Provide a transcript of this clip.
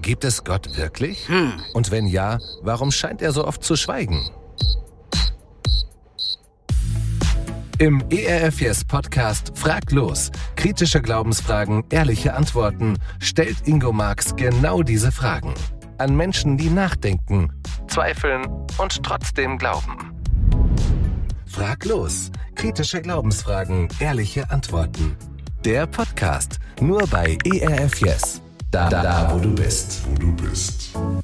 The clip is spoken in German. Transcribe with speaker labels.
Speaker 1: Gibt es Gott wirklich? Und wenn ja, warum scheint er so oft zu schweigen? Im ERF Yes Podcast Frag los. Kritische Glaubensfragen, ehrliche Antworten stellt Ingo Marx genau diese Fragen. An Menschen, die nachdenken, zweifeln und trotzdem glauben. Frag los. Kritische Glaubensfragen, ehrliche Antworten. Der Podcast. Nur bei ERF Yes. Da, wo du bist.